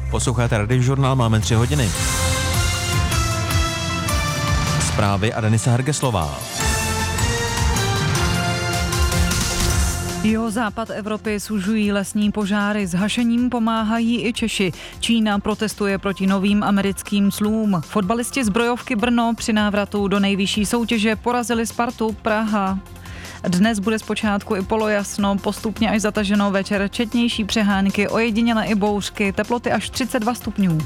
Posloucháte Radiožurnál, máme 3 hodiny. Zprávy a Denisa Hergeslová. Jihozápad Evropy sužují lesní požáry, s hašením pomáhají i Češi. Čína protestuje proti novým americkým clům. Fotbalisti zbrojovky Brno při návratu do nejvyšší soutěže porazili Spartu Praha. Dnes bude zpočátku i polojasno, postupně až zataženo večer, četnější přehánky, ojedinělé i bouřky, teploty až 32 stupňů.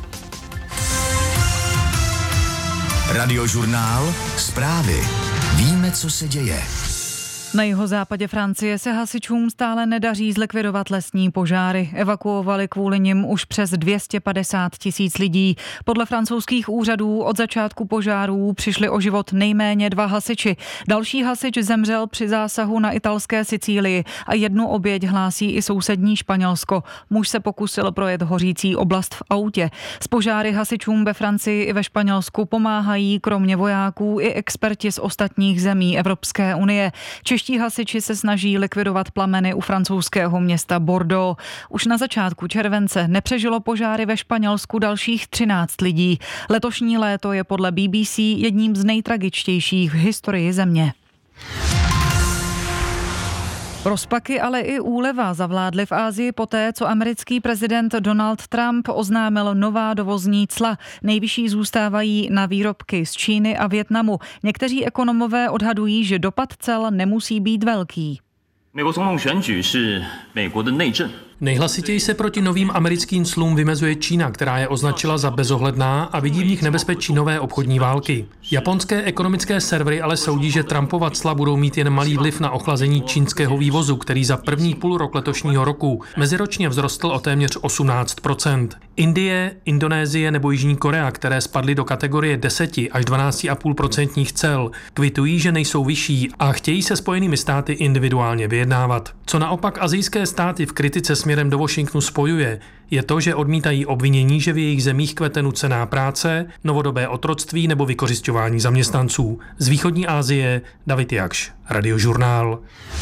Radiožurnál, zprávy. Víme, co se děje. Na jihozápadě Francie se hasičům stále nedaří zlikvidovat lesní požáry. Evakuovali kvůli nim už přes 250 000 lidí. Podle francouzských úřadů od začátku požárů přišli o život nejméně 2 hasiči. Další hasič zemřel při zásahu na italské Sicílii a jednu oběť hlásí i sousední Španělsko. Muž se pokusil projet hořící oblast v autě. S požáry hasičům ve Francii i ve Španělsku pomáhají kromě vojáků i experti z ostatních zemí Evropské unie. Čeští hasiči se snaží likvidovat plameny u francouzského města Bordeaux. Už na začátku července nepřežilo požáry ve Španělsku dalších 13 lidí. Letošní léto je podle BBC jedním z nejtragičtějších v historii země. Rozpaky, ale i úleva zavládly v Asii poté, co americký prezident Donald Trump oznámil nová dovozní cla. Nejvyšší zůstávají na výrobky z Číny a Vietnamu. Někteří ekonomové odhadují, že dopad cel nemusí být velký. Nejhlasitěji se proti novým americkým clům vymezuje Čína, která je označila za bezohledná a vidí v nich nebezpečí nové obchodní války. Japonské ekonomické servery ale soudí, že Trumpova cla budou mít jen malý vliv na ochlazení čínského vývozu, který za první půlrok letošního roku meziročně vzrostl o téměř 18%. Indie, Indonésie nebo Jižní Korea, které spadly do kategorie 10 až 12,5% cel, kvitují, že nejsou vyšší a chtějí se Spojenými státy individuálně vyjednávat. Co naopak asijské státy v kritice směrem do Washingtonu spojuje, je to, že odmítají obvinění, že v jejich zemích kvete nucená práce, novodobé otroctví nebo vykořisťování zaměstnanců. Z východní Asie David Jakš, Radiožurnál.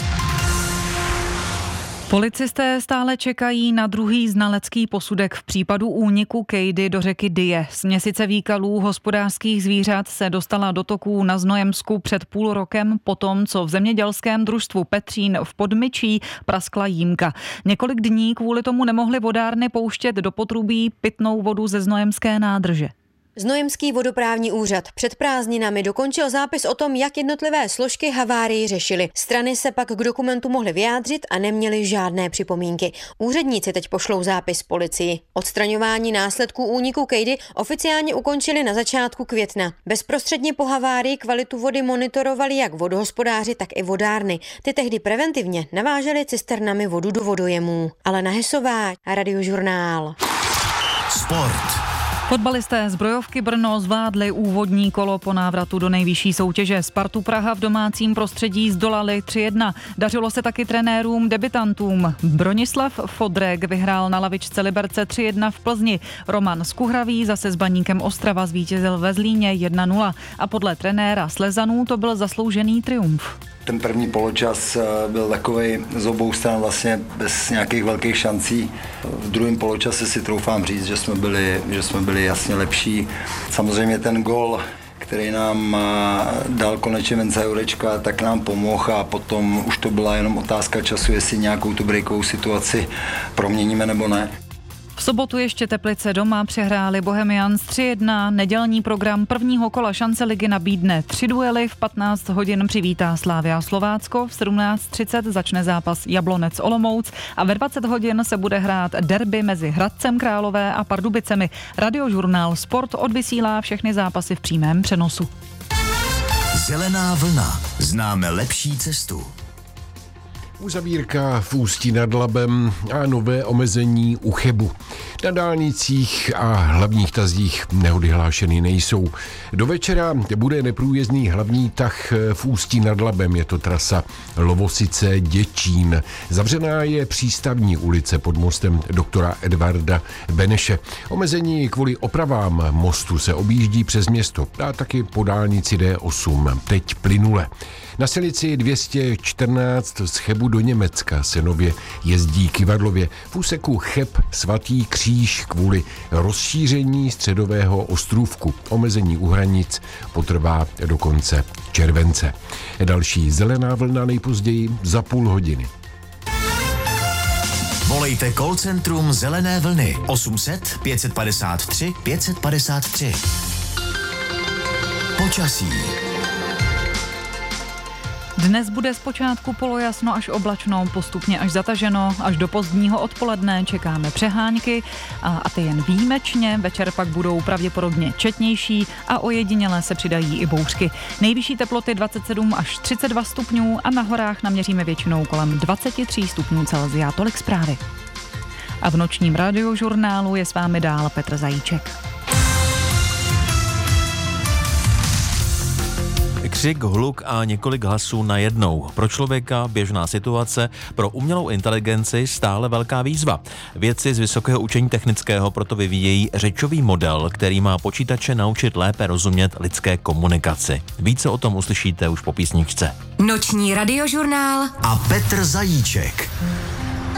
Policisté stále čekají na druhý znalecký posudek v případu úniku kejdy do řeky Dyje. Směsice výkalů hospodářských zvířat se dostala do toků na Znojemsku před půl rokem potom, co v zemědělském družstvu Petřín v Podmyčí praskla jímka. Několik dní kvůli tomu nemohly vodárny pouštět do potrubí pitnou vodu ze znojemské nádrže. Znojemský vodoprávní úřad před prázdninami dokončil zápis o tom, jak jednotlivé složky havárii řešily. Strany se pak k dokumentu mohly vyjádřit a neměly žádné připomínky. Úředníci teď pošlou zápis policii. Odstraňování následků úniku kejdy oficiálně ukončili na začátku května. Bezprostředně po havárii kvalitu vody monitorovali jak vodohospodáři, tak i vodárny. Ty tehdy preventivně navážely cisternami vodu do vodojemů. Alena Hesová, Radiožurnál. Sport. Fotbalisté zbrojovky Brno zvládli úvodní kolo po návratu do nejvyšší soutěže. Spartu Praha v domácím prostředí zdolali 3-1. Dařilo se taky trenérům debitantům. Bronislav Fodrek vyhrál na lavičce Liberce 3-1 v Plzni. Roman Skuhravý zase s Baníkem Ostrava zvítězil ve Zlíně 1-0. A podle trenéra Slezanů to byl zasloužený triumf. Ten první poločas byl takovej z obou stran vlastně bez nějakých velkých šancí. V druhém poločase si troufám říct, že jsme byli jasně lepší. Samozřejmě ten gól, který nám dal konečně Venca Jurečka, tak nám pomohl a potom už to byla jenom otázka času, jestli nějakou tu breakovou situaci proměníme nebo ne. V sobotu ještě Teplice doma přehráli Bohemians 3-1. Nedělní program prvního kola šance ligy nabídne 3 duely. V 15 hodin přivítá Slavia Slovácko. V 17:30 začne zápas Jablonec Olomouc a ve 20 hodin se bude hrát derby mezi Hradcem Králové a Pardubicemi. Radiožurnál Sport odvysílá všechny zápasy v přímém přenosu. Zelená vlna. Známe lepší cestu. Uzavírka v Ústí nad Labem a nové omezení u Chebu. Na dálnicích a hlavních tazích nehody hlášeny nejsou. Do večera bude neprůjezdný hlavní tah v Ústí nad Labem. Je to trasa Lovosice-Děčín. Zavřená je přístavní ulice pod mostem doktora Edvarda Beneše. Omezení kvůli opravám mostu se objíždí přes město a taky po dálnici D8. Teď plynule. Na silnici 214 z Chebu do Německa se nově jezdí kyvadlově. V úseku Cheb Svatý Kříž Kříž kvůli rozšíření středového ostrůvku. Omezení u hranic potrvá do konce července. Další zelená vlna nejpozději za půl hodiny. Volejte call centrum Zelené vlny 800 553 553. Počasí. Dnes bude zpočátku polojasno až oblačno, postupně až zataženo, až do pozdního odpoledne čekáme přehánky a ty jen výjimečně, večer pak budou pravděpodobně četnější a ojediněle se přidají i bouřky. Nejvyšší teploty 27 až 32 stupňů a na horách naměříme většinou kolem 23 stupňů Celsia. Tolik zprávy. A v nočním radiožurnálu je s vámi dál Petr Zajíček. Křik, hluk a několik hlasů najednou. Pro člověka běžná situace, pro umělou inteligenci stále velká výzva. Vědci z Vysokého učení technického proto vyvíjejí řečový model, který má počítače naučit lépe rozumět lidské komunikaci. Více o tom uslyšíte už po písničce. Noční radiožurnál A Petr Zajíček.